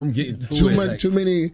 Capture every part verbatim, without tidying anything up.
I'm getting to too it, much, like- too many,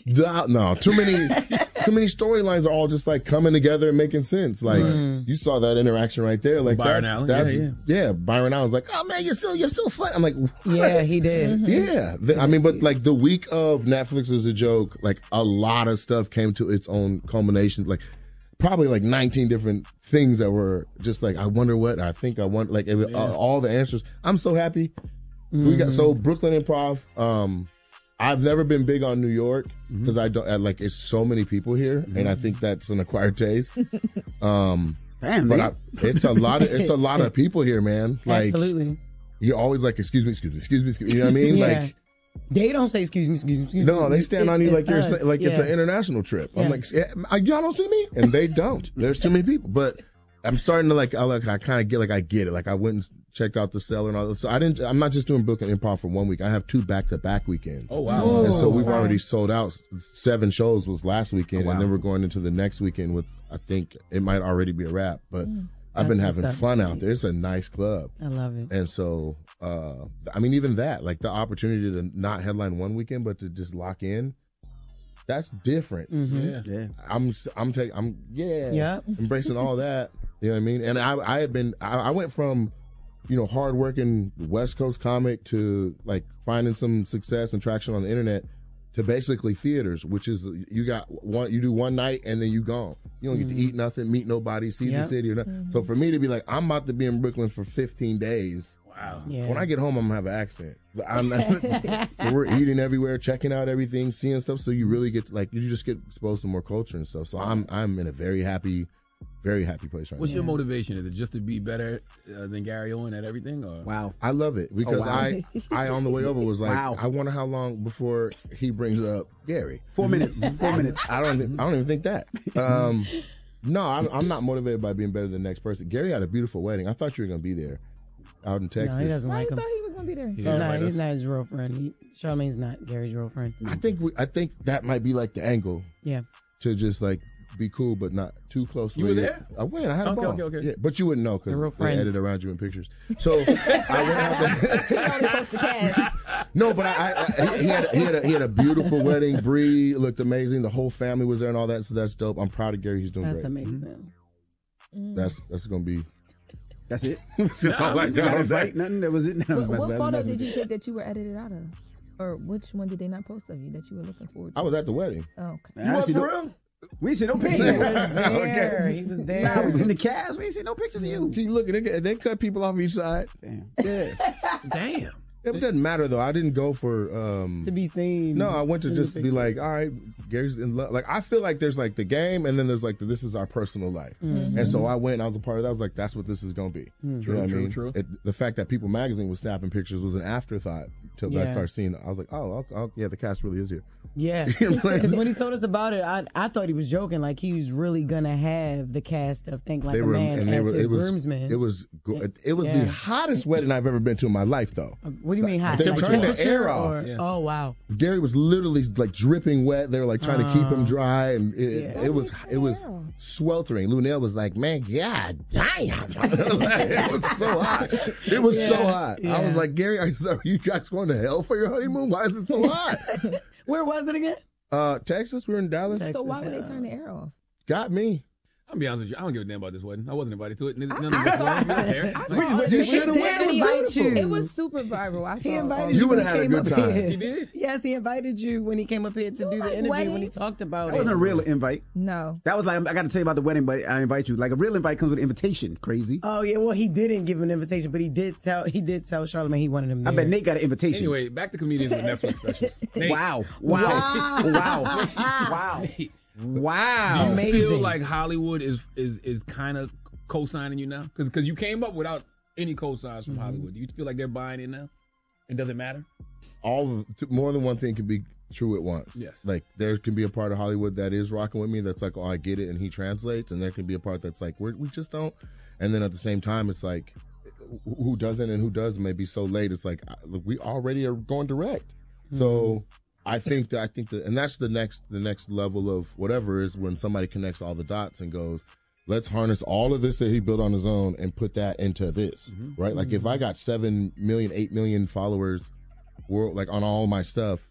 no, too many, too many storylines are all just like coming together and making sense. Like Mm. you saw that interaction right there. Like Byron that's, Allen, that's, yeah, yeah. Byron Allen's like, oh man, you're so, you're so fun. I'm like, what? Yeah, he did. Yeah, The- I mean, but like the week of Netflix is a joke. Like a lot of stuff came to its own culmination. Like probably like nineteen different things that were just like, I wonder what, I think I want, like it, Yeah. uh, all the answers. I'm so happy. We got so Brooklyn Improv. Um, I've never been big on New York because I don't I, like it's so many people here, and I think that's an acquired taste. Um, Damn, but man. I, it's a lot of it's a lot of people here, man. Like Absolutely. you're always like, excuse me, excuse me, excuse me, excuse me. You know what I mean? Yeah. Like. They don't say excuse me, excuse me, excuse me. No, they stand It's- on you it's like you're us. like it's Yeah. an international trip. I'm Yeah. like, "Yeah, y'all don't see me, and they don't. There's too many people. But I'm starting to like, I like, I kind of get like, I get it. Like I went and checked out the Cellar and all that. So I didn't. I'm not just doing Brooklyn Improv for one week. I have two back to back weekends. Oh wow! And so we've Wow. already sold out. Seven shows was last weekend, Oh, wow. and then we're going into the next weekend with. I think it might already be a wrap, but Mm. I've been That's having what's up. fun out there. It's a nice club. I love it. And so, uh, I mean, even that, like the opportunity to not headline one weekend, but to just lock in, that's different. Mhm. Yeah. I'm, I'm taking, I'm, yeah, Yep. embracing all that. You know what I mean? And I, I had been, I, I went from, you know, hardworking West Coast comic to like finding some success and traction on the internet to basically theaters, which is you got one, you do one night and then you gone. You don't get to eat nothing, meet nobody, see Yep. the city or nothing. So for me to be like, I'm about to be in Brooklyn for fifteen days. Wow. Yeah. When I get home, I'm gonna have an accent. I'm we're eating everywhere, checking out everything, seeing stuff. So you really get to, like you just get exposed to more culture and stuff. So I'm I'm in a very happy, very happy place right What's now. your motivation? Is it just to be better uh, than Gary Owen at everything? Or Wow. I love it because wow. I I on the way over was like, Wow. I wonder how long before he brings up Gary. Four minutes. Four minutes. I don't even, I don't even think that. Um, no, I'm, I'm not motivated by being better than the next person. Gary had a beautiful wedding. I thought you were gonna be there, out in Texas. No, he doesn't I like him. thought he was gonna be there. He He's doesn't not, like he's us? not his real friend. He, Charlamagne's not Gary's real friend. I think we, I think that might be like the angle Yeah. to just like be cool but not too close. You where were you- there? I went. I had a Okay, ball. okay, okay. Yeah, but you wouldn't know because They're real they friends. edited around you in pictures. So I went out there. No, but I, I, he had he had a, he had a beautiful wedding. Bree looked amazing. The whole family was there and all that. So that's dope. I'm proud of Gary. He's doing That's great. amazing. That's that's gonna be. That's it. That's all I You got got on a that. fight? Nothing. That was it. That was What, what my- photo my- did you take that you were edited out of? Or which one did they not post of you that you were looking forward to? I was at the wedding. Oh, okay. I didn't see no- We ain't see no pictures. He was there. He was there. Nah, I was in the cast. We ain't see no pictures of you. Keep looking. They, they cut people off each side. Damn. Yeah. Damn. It doesn't matter though. I didn't go for um to be seen. No, I went to in the just be pictures. like, all right, Gary's in love. Like I feel like there's like the game, and then there's like the, this is our personal life. Mhm. And so I went, and I was a part of that. I was like, that's what this is gonna be. Mm. You know what I True, mean? true, It, the fact that People Magazine was snapping pictures was an afterthought till I Yeah. started seeing. I was like, oh, okay, okay, yeah, the cast really is here. Yeah, because when he told us about it, I I thought he was joking. Like he was really gonna have the cast of Think Like They a were, Man and they as were. his It was. groomsmen. It was. go- It was Yeah. the hottest wedding I've ever been to in my life, though. What do you mean hot? They're Like turning the temperature air off. or- Yeah. Oh wow. Gary was literally like dripping wet. They were like trying to keep him Oh. dry, and it, Yeah. it was it was sweltering. Lunel was like, "Man, God damn!" It was so hot. It was so Yeah, hot. I yeah. was like, "Gary, are you, are you guys going to hell for your honeymoon? Why is it so hot?" Where was it again? uh, Texas. We were in Dallas. So why would they turn the air off? Got me. I'll be honest with you. I don't give a damn about this wedding. I wasn't invited to it. None of us were. We were there. I Like, saw You it. should have He went. did It was invite beautiful. you. It was super viral. I saw He it invited all you. You when would've he had a came good up time. here. He did? Yes, he invited you when he came up here to do the like interview when he weddings? talked about That it. wasn't a real invite. No. That was like, I got to tell you about the wedding, but I invite you. Like a real invite comes with an invitation. Crazy. Oh yeah, well he didn't give an invitation, but he did tell he did tell Charlamagne he wanted him there. I bet Nate got an invitation. Anyway, back to comedians with Netflix specials. Nate, Wow. Wow. Wow. Wow. Nate, Wow. do you Amazing. feel like Hollywood is is is kind of co-signing you now? Because you came up without any co-signs from Hollywood. Do you feel like they're buying it now? And does it matter? All of, more than one thing can be true at once. Yes. Like there can be a part of Hollywood that is rocking with me. That's like, oh, I get it, and he translates. And there can be a part that's like, We're, we just don't. And then at the same time, it's like, who doesn't and who does may be so late. It's like look, we already are going direct. So I think that I think that, and that's the next the next level of whatever is when somebody connects all the dots and goes, let's harness all of this that he built on his own and put that into this, right? Like if I got seven million, eight million followers, world like on all my stuff,